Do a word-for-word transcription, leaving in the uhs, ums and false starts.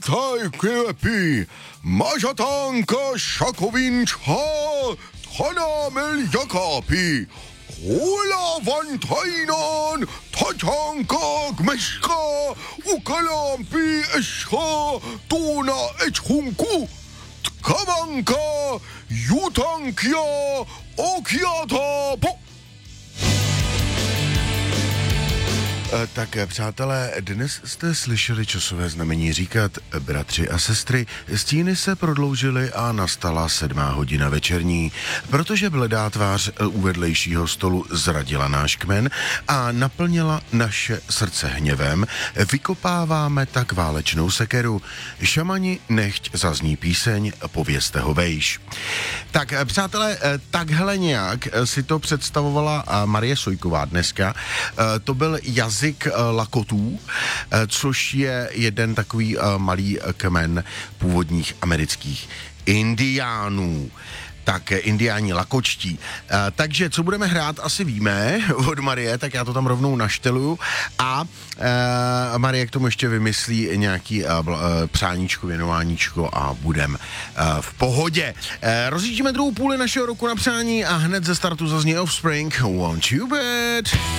Vítaj, klepí, mažatánka šakovinča, tana meljakápi, hula vantajnán, tatánka gmeška, ukalampi esha, tuna echunku, tkavanka, jutankia, okiata, po... Tak přátelé, dnes jste slyšeli časové znamení říkat bratři a sestry, stíny se prodloužily a nastala sedmá hodina večerní, protože bledá tvář u vedlejšího stolu zradila náš kmen a naplnila naše srdce hněvem, vykopáváme tak válečnou sekeru. Šamani, nechť zazní píseň, povězte ho vejš. Tak přátelé, takhle nějak si to představovala Marie Sojková dneska. To byl jazyk Jazyk Lakotů, což je jeden takový malý kmen původních amerických indiánů. Tak indiáni lakočtí. Takže co budeme hrát, asi víme od Marie, tak já to tam rovnou našteluju a e, Marie k tomu ještě vymyslí nějaký e, přáníčko, věnováníčko a budem e, v pohodě. E, rozjíždíme druhou půli našeho roku na přání a hned ze startu zazní Offspring, Won't You Bet?